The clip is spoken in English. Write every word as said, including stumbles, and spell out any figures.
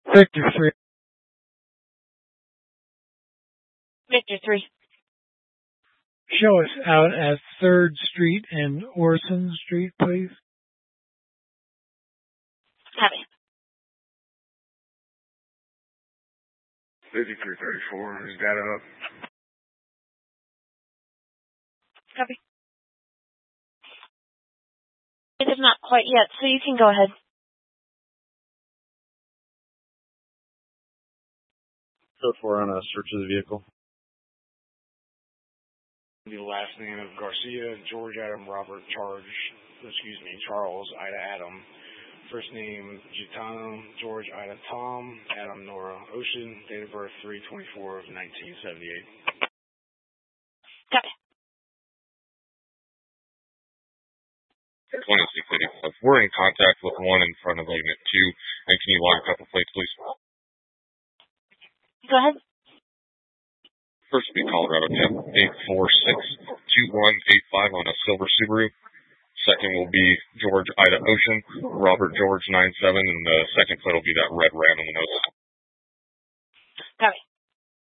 Victor three. Victor three. Show us out at third Street and Orson Street, please. Copy. fifty-three thirty-four, is data up? Copy. It is not quite yet, so you can go ahead. Code four on a search of the vehicle. The last name of Garcia, George Adam Robert Charge, excuse me, Charles Ida Adam. First name Gitano, George Ida Tom, Adam Nora Ocean. Date of birth three twenty-four of nineteen seventy-eight. Copy. twenty-six eighty-five. We're in contact with one in front of unit two, and can you log a couple plates, please? Go ahead. First will be Colorado ten eight four six two one eight five on a silver Subaru. Second will be George Ida Ocean, Robert George nine seven, and the second plate will be that red ram on the nose. Copy.